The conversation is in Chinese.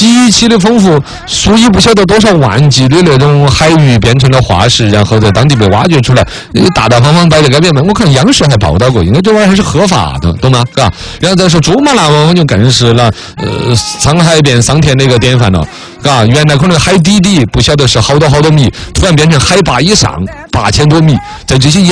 极其的丰富，数以不晓得多少万计的那种海鱼变成了化石，然后在当地被挖掘出来，大大方方摆在街边卖。我看央视还报道过，应该这玩意儿还是合法的，懂吗？是吧？然后再说珠穆朗玛峰就更是了，沧海变桑田的一个典范了。啊，原来可能海底不晓得是好多米，突然变成海拔以上8000多米，在这些